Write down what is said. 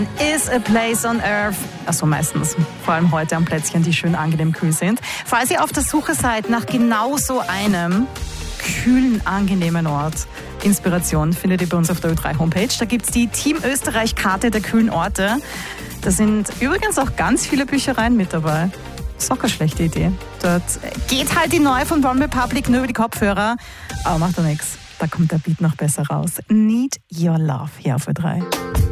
Is a place on earth. Also meistens, vor allem heute an Plätzchen, die schön angenehm kühl sind. Falls ihr auf der Suche seid nach genau so einem kühlen, angenehmen Ort, Inspiration findet ihr bei uns auf der Ö3-Homepage. Da gibt es die Team Österreich-Karte der kühlen Orte. Da sind übrigens auch ganz viele Büchereien mit dabei. Ist auch keine schlechte Idee. Dort geht halt die neue von One Republic nur über die Kopfhörer. Aber macht doch nichts. Da kommt der Beat noch besser raus. Need Your Love hier auf Ö3.